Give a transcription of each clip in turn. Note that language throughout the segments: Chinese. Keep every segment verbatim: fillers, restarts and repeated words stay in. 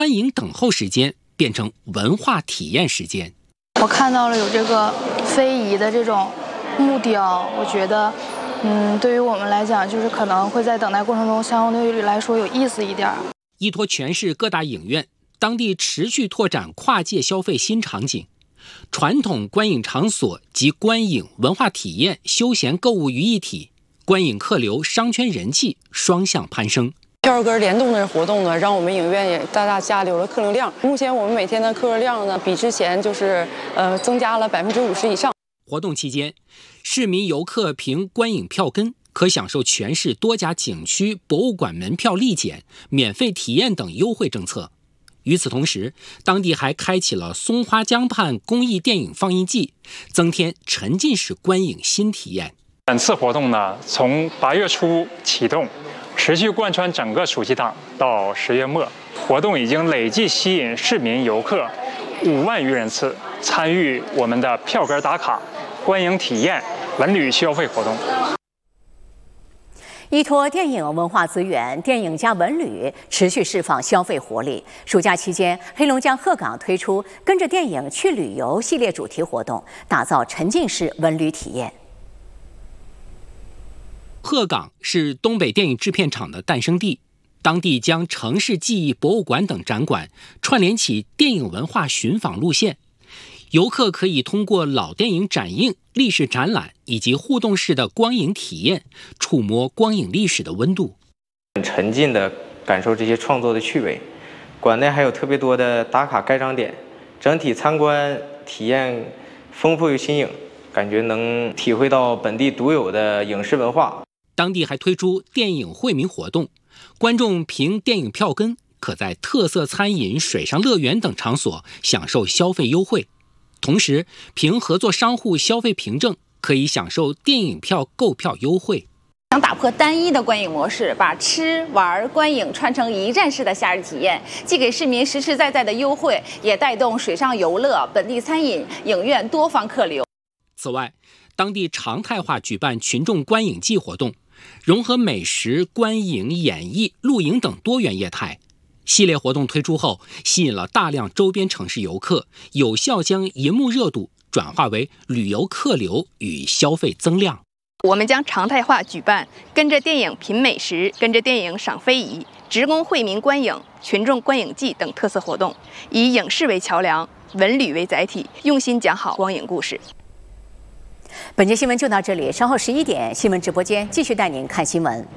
观影等候时间变成文化体验时间。 我看到了有这个非遗的这种木雕，我觉得，嗯，对于我们来讲，就是可能会在等待过程中，相对于来说有意思一点。 依托全市各大影院，当地持续拓展跨界消费新场景，传统观影场所及观影文化体验、休闲购物于一体，观影客流、商圈人气双向攀升。 票根联动的活动呢，让我们影院也大大加流了客流量。目前我们每天的客流量呢，比之前就是呃增加了百分之五十以上。 活动期间，市民游客凭观影票根可享受全市多家景区、博物馆门票立减、免费体验等优惠政策。与此同时，当地还开启了松花江畔公益电影放映季，增添沉浸式观影新体验。 本次活动呢，从八月初启动，持续贯穿整个暑期档到十月末。活动已经累计吸引市民游客五万余人次参与我们的票根打卡、观影体验、文旅消费活动。 依托电影文化资源，电影加文旅持续释放消费活力。暑假期间，黑龙江鹤岗推出“跟着电影去旅游”系列主题活动，打造沉浸式文旅体验。 鹤岗是东北电影制片厂的诞生地，当地将城市记忆博物馆等展馆串联起电影文化寻访路线。游客可以通过老电影展映、历史展览以及互动式的光影体验，触摸光影历史的温度， 很沉浸地感受这些创作的趣味。馆内还有特别多的打卡盖章点，整体参观体验丰富又新颖，感觉能体会到本地独有的影视文化。 当地还推出电影惠民活动，观众凭电影票根可在特色餐饮、水上乐园等场所享受消费优惠。同时，凭合作商户消费凭证，可以享受电影票购票优惠。 想打破单一的观影模式，把吃、玩、观影串成一站式的夏日体验，既给市民实实在在的优惠，也带动水上游乐、本地餐饮、影院多方客流。 此外，当地常态化举办群众观影季活动，融合美食、观影、演艺、露营等多元业态。系列活动推出后，吸引了大量周边城市游客，有效将银幕热度转化为旅游客流与消费增量。 我们将常态化举办跟着电影品美食、跟着电影赏非遗、职工惠民观影、群众观影季等特色活动，以影视为桥梁，文旅为载体，用心讲好光影故事。 本节新闻就到这里，稍后十一点新闻直播间继续带您看新闻。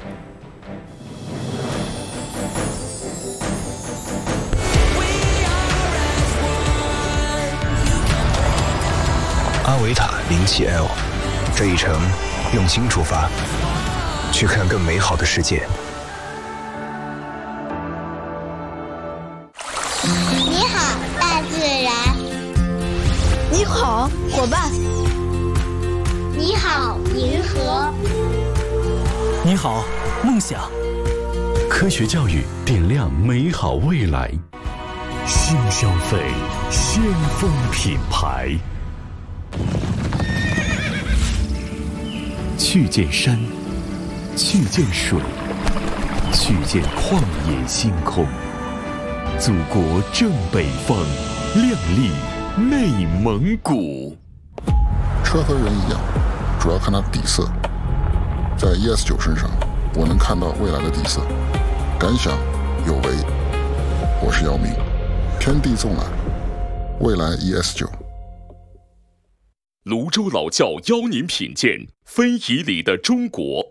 阿维塔零七 L， 这一程用心出发，去看更美好的世界。 你好，大自然。 你好，伙伴。 你好，银河。 你好，梦想。 科学教育点亮美好未来。新消费，先锋品牌。去见山，去见水，去见旷野星空。祖国正北方，亮丽内蒙古。 车和人一样，主要看它底色。在 E S 九 身上，我能看到未来的底色。感想有为，我是姚明。天地纵览，未来 E S 九。 泸州老窖邀您品鉴非遗里的中国，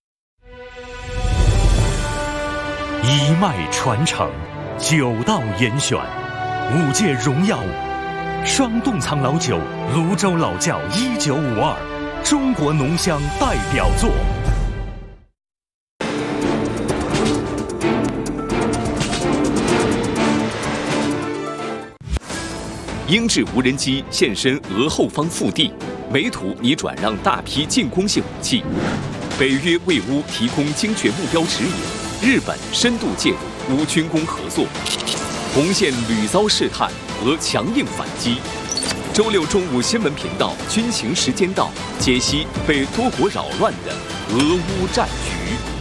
一脉传承，九道严选，五届荣耀双冻藏老酒，泸州老窖一九五二，中国浓香代表作。 英制无人机现身俄后方腹地，美土拟转让大批进攻性武器。北约为乌提供精确目标指引，日本深度介入乌军工合作。红线屡遭试探，俄强硬反击。周六中午新闻频道军情时间到，解析被多国扰乱的俄乌战局。